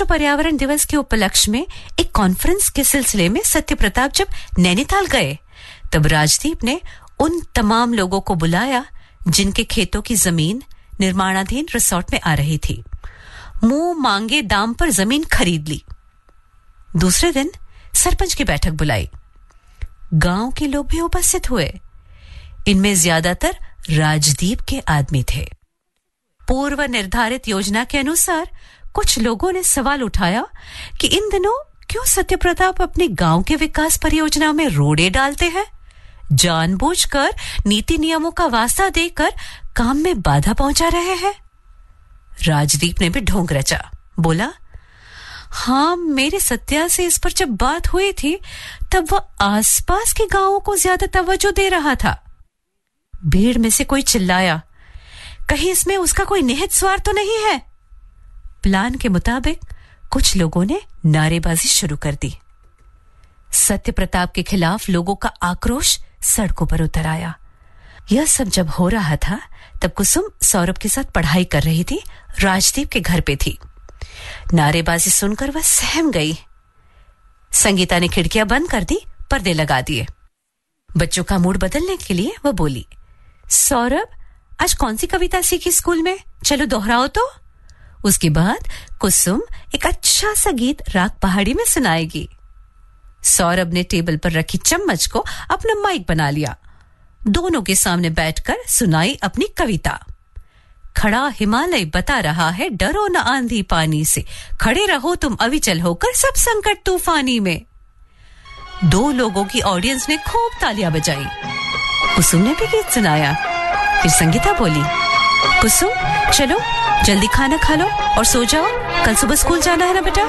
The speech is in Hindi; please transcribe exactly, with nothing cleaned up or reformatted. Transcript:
विश्व पर्यावरण दिवस के उपलक्ष्य में एक कॉन्फ्रेंस के सिलसिले में सत्यप्रताप जब नैनीताल गए, तब राजदीप ने उन तमाम लोगों को बुलाया जिनके खेतों की जमीन निर्माणाधीन रिसोर्ट में आ रही थी। मुंह मांगे दाम पर जमीन खरीद ली। दूसरे दिन सरपंच की बैठक बुलाई। गांव के लोग भी उपस्थित हुए। इनमें ज्यादातर राजदीप के आदमी थे। पूर्व निर्धारित योजना के अनुसार कुछ लोगों ने सवाल उठाया कि इन दिनों क्यों सत्यप्रताप अपने गांव के विकास परियोजना में रोड़े डालते हैं, जानबूझकर नीति नियमों का वास्ता देकर काम में बाधा पहुंचा रहे हैं। राजदीप ने भी ढोंग रचा। बोला, हाँ, मेरे सत्या से इस पर जब बात हुई थी तब वह आसपास के गांवों को ज्यादा तवज्जो दे रहा था। भीड़ में से कोई चिल्लाया, कहीं इसमें उसका कोई निहित स्वार्थ तो नहीं है। प्लान के मुताबिक कुछ लोगों ने नारेबाजी शुरू कर दी। सत्यप्रताप के खिलाफ लोगों का आक्रोश सड़कों पर उतर आया। यह सब जब हो रहा था तब कुसुम सौरभ के साथ पढ़ाई कर रही थी। राजदीप के घर पे थी। नारेबाजी सुनकर वह सहम गई। संगीता ने खिड़कियां बंद कर दी, पर्दे लगा दिए। बच्चों का मूड बदलने के लिए वह बोली, सौरभ, आज कौन सी कविता सीखी स्कूल में? चलो दोहराओ तो। उसके बाद कुसुम एक अच्छा सा गीत राग पहाड़ी में सुनाएगी। सौरभ ने टेबल पर रखी चम्मच को अपना माइक बना लिया। दोनों के सामने बैठकर सुनाई अपनी कविता। खड़ा हिमालय बता रहा है, डरो न आंधी पानी से, खड़े रहो तुम अविचल होकर सब संकट तूफानी में। दो लोगों की ऑडियंस ने खूब तालियां बजाई। कुसुम ने भी गीत सुनाया। फिर संगीता बोली, कुसुम, चलो जल्दी खाना खा लो और सो जाओ, कल सुबह स्कूल जाना है ना बेटा।